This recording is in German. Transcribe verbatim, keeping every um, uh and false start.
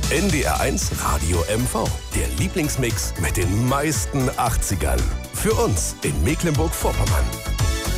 N D R eins Radio M V. Der Lieblingsmix mit den meisten achtzigern. Für uns in Mecklenburg-Vorpommern.